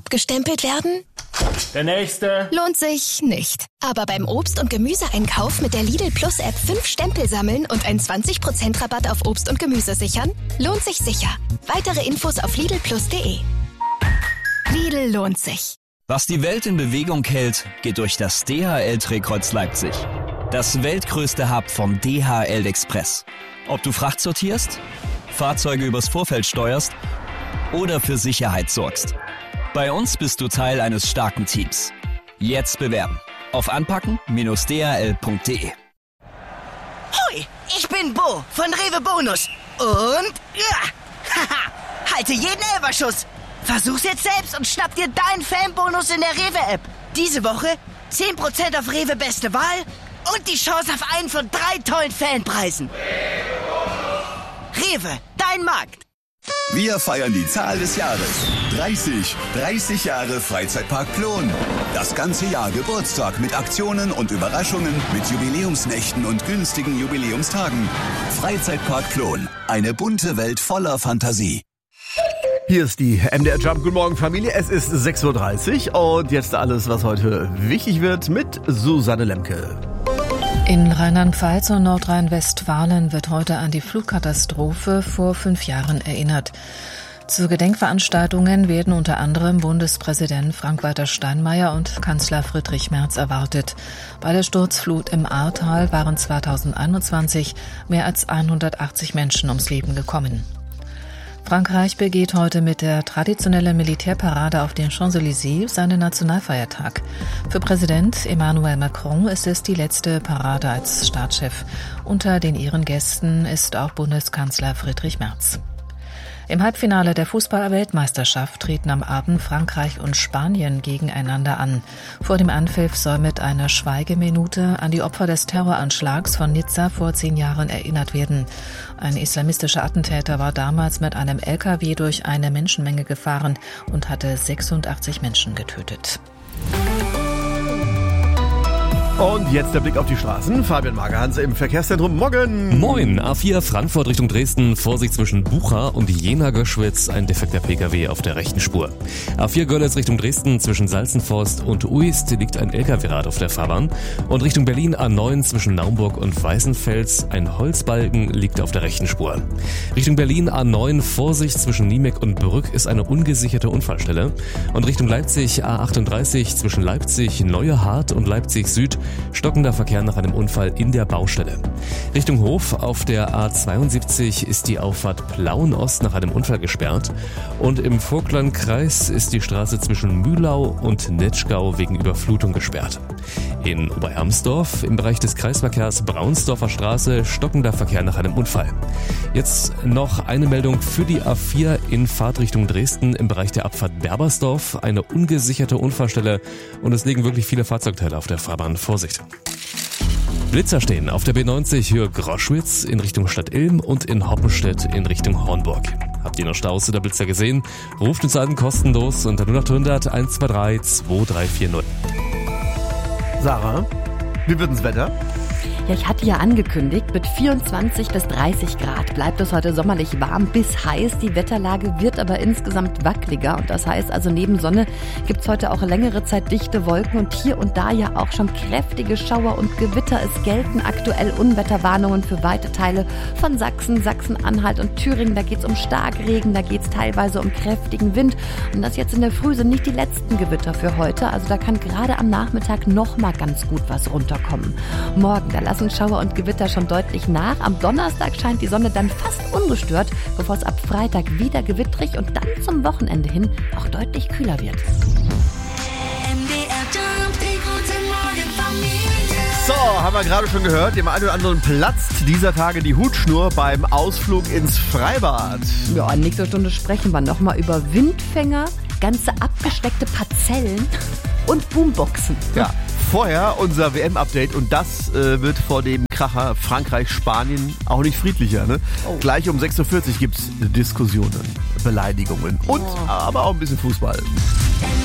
abgestempelt werden? Der nächste. Lohnt sich nicht. Aber beim Obst- und Gemüseeinkauf mit der Lidl Plus App 5 Stempel sammeln und einen 20% Rabatt auf Obst und Gemüse sichern? Lohnt sich sicher. Weitere Infos auf lidlplus.de. Lidl lohnt sich. Was die Welt in Bewegung hält, geht durch das DHL-Drehkreuz Leipzig. Das weltgrößte Hub vom DHL Express. Ob du Fracht sortierst, Fahrzeuge übers Vorfeld steuerst oder für Sicherheit sorgst. Bei uns bist du Teil eines starken Teams. Jetzt bewerben auf anpacken-dhl.de. Hoi, ich bin Bo von Rewe Bonus. Und halte jeden Elferschuss. Versuch's jetzt selbst und schnapp dir deinen Fanbonus in der Rewe-App. Diese Woche 10% auf Rewe Beste Wahl und die Chance auf einen von 3 tollen Fanpreisen. Rewe, dein Markt. Wir feiern die Zahl des Jahres. 30 Jahre Freizeitpark Plon. Das ganze Jahr Geburtstag mit Aktionen und Überraschungen, mit Jubiläumsnächten und günstigen Jubiläumstagen. Freizeitpark Plon. Eine bunte Welt voller Fantasie. Hier ist die MDR Jump. Guten Morgen, Familie. Es ist 6.30 Uhr und jetzt alles, was heute wichtig wird, mit Susanne Lemke. In Rheinland-Pfalz und Nordrhein-Westfalen wird heute an die Flugkatastrophe vor 5 Jahren erinnert. Zu Gedenkveranstaltungen werden unter anderem Bundespräsident Frank-Walter Steinmeier und Kanzler Friedrich Merz erwartet. Bei der Sturzflut im Ahrtal waren 2021 mehr als 180 Menschen ums Leben gekommen. Frankreich begeht heute mit der traditionellen Militärparade auf den Champs-Élysées seinen Nationalfeiertag. Für Präsident Emmanuel Macron ist es die letzte Parade als Staatschef. Unter den Ehrengästen ist auch Bundeskanzler Friedrich Merz. Im Halbfinale der Fußball-Weltmeisterschaft treten am Abend Frankreich und Spanien gegeneinander an. Vor dem Anpfiff soll mit einer Schweigeminute an die Opfer des Terroranschlags von Nizza vor 10 Jahren erinnert werden. Ein islamistischer Attentäter war damals mit einem LKW durch eine Menschenmenge gefahren und hatte 86 Menschen getötet. Und jetzt der Blick auf die Straßen. Fabian Magerhans im Verkehrszentrum. Morgen. Moin. A4 Frankfurt Richtung Dresden. Vorsicht zwischen Bucha und Jena-Göschwitz. Ein defekter Pkw auf der rechten Spur. A4 Görlitz Richtung Dresden. Zwischen Salzenforst und Uist liegt ein LKW-Rad auf der Fahrbahn. Und Richtung Berlin A9 zwischen Naumburg und Weißenfels. Ein Holzbalken liegt auf der rechten Spur. Richtung Berlin A9. Vorsicht zwischen Niemek und Brück ist eine ungesicherte Unfallstelle. Und Richtung Leipzig A38 zwischen Leipzig Neuehart und Leipzig Süd. Stockender Verkehr nach einem Unfall in der Baustelle. Richtung Hof auf der A72 ist die Auffahrt Plauen-Ost nach einem Unfall gesperrt. Und im Vogtlandkreis ist die Straße zwischen Mühlau und Netschgau wegen Überflutung gesperrt. In Oberhermsdorf im Bereich des Kreisverkehrs Braunsdorfer Straße stockender Verkehr nach einem Unfall. Jetzt noch eine Meldung für die A4 in Fahrtrichtung Dresden im Bereich der Abfahrt Berbersdorf. Eine ungesicherte Unfallstelle und es liegen wirklich viele Fahrzeugteile auf der Fahrbahn. Vorsicht. Blitzer stehen auf der B90 Höhe Groschwitz in Richtung Stadt Ilm und in Hoppenstedt in Richtung Hornburg. Habt ihr noch Staus oder Blitzer gesehen? Ruft uns an kostenlos unter 0800 123 2340. Sarah, wie wird das Wetter? Ja, ich hatte ja angekündigt, mit 24 bis 30 Grad bleibt es heute sommerlich warm bis heiß. Die Wetterlage wird aber insgesamt wackeliger und das heißt also neben Sonne gibt's heute auch längere Zeit dichte Wolken und hier und da ja auch schon kräftige Schauer und Gewitter. Es gelten aktuell Unwetterwarnungen für weite Teile von Sachsen, Sachsen-Anhalt und Thüringen. Da geht's um Starkregen, da geht's teilweise um kräftigen Wind und das jetzt in der Früh sind nicht die letzten Gewitter für heute. Also da kann gerade am Nachmittag noch mal ganz gut was runterkommen. Morgen, da lassen Schauer und Gewitter schon deutlich nach. Am Donnerstag scheint die Sonne dann fast ungestört, bevor es ab Freitag wieder gewittrig und dann zum Wochenende hin auch deutlich kühler wird. So, haben wir gerade schon gehört, dem einen oder anderen platzt dieser Tage die Hutschnur beim Ausflug ins Freibad. Ja, nächste Stunde sprechen wir nochmal über Windfänger, ganze abgesteckte Parzellen und Boomboxen. Ja, vorher unser WM-Update und das wird vor dem Kracher Frankreich-Spanien auch nicht friedlicher. Ne? Oh. Gleich um 6.40 Uhr gibt es Diskussionen, Beleidigungen und aber auch ein bisschen Fußball.